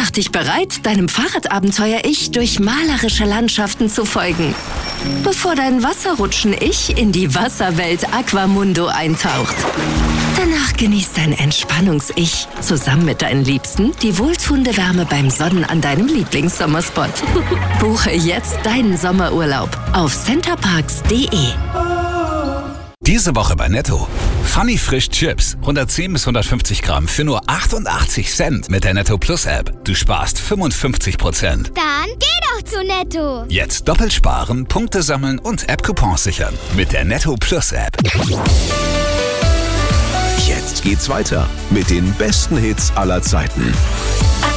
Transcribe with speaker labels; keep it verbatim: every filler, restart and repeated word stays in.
Speaker 1: Mach dich bereit, deinem Fahrradabenteuer-Ich durch malerische Landschaften zu folgen, bevor dein Wasserrutschen-Ich in die Wasserwelt Aquamundo eintaucht. Danach genießt dein Entspannungs-Ich zusammen mit deinen Liebsten die wohltuende Wärme beim Sonnen an deinem Lieblingssommerspot. Buche jetzt deinen Sommerurlaub auf centerparks punkt de.
Speaker 2: Diese Woche bei Netto. Funny Frisch Chips. hundertzehn bis hundertfünfzig Gramm für nur achtundachtzig Cent mit der Netto Plus App. Du sparst fünfundfünfzig Prozent.
Speaker 3: Dann geh doch zu Netto.
Speaker 2: Jetzt doppelt sparen, Punkte sammeln und App-Coupons sichern. Mit der Netto Plus App.
Speaker 4: Jetzt geht's weiter mit den besten Hits aller Zeiten.